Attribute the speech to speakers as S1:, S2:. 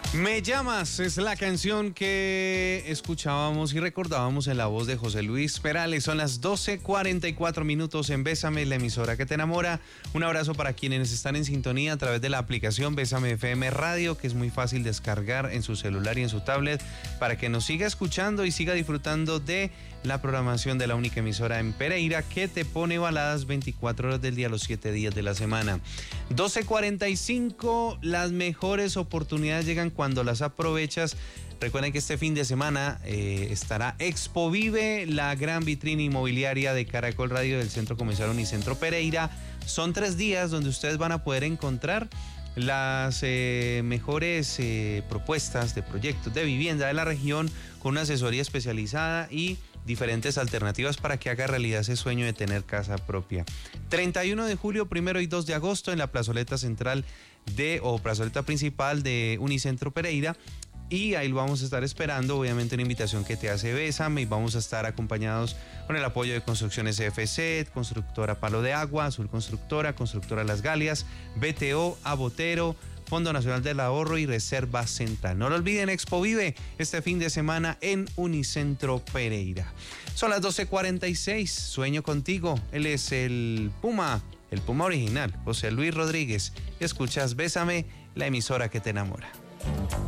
S1: Me llamas es la canción que escuchábamos y recordábamos en la voz de José Luis Perales. Son las 12:44 minutos en Bésame, la emisora que te enamora. Un abrazo para quienes están en sintonía a través de la aplicación Bésame FM Radio, que es muy fácil descargar en su celular y en su tablet, para que nos siga escuchando y siga disfrutando de la programación de la única emisora en Pereira que te pone baladas 24 horas del día, los 7 días de la semana. 12:45, las mejores oportunidades llegan cuando las aprovechas. Recuerden que este fin de semana estará Expo Vive, la gran vitrina inmobiliaria de Caracol Radio del Centro Comercial Unicentro Pereira. Son 3 días donde ustedes van a poder encontrar las mejores propuestas de proyectos de vivienda de la región, con una asesoría especializada y diferentes alternativas para que haga realidad ese sueño de tener casa propia. 31 de julio, 1 y 2 de agosto en la plazoleta central plazoleta principal de Unicentro Pereira. Y ahí lo vamos a estar esperando, obviamente una invitación que te hace Bésame, y vamos a estar acompañados con el apoyo de Construcciones EFC, Constructora Palo de Agua, Azul Constructora, Constructora Las Galias, BTO, Abotero, Fondo Nacional del Ahorro y Reserva Central. No lo olviden, Expo Vive este fin de semana en Unicentro Pereira. Son las 12:46, sueño contigo. Él es el Puma original, José Luis Rodríguez. Escuchas Bésame, la emisora que te enamora.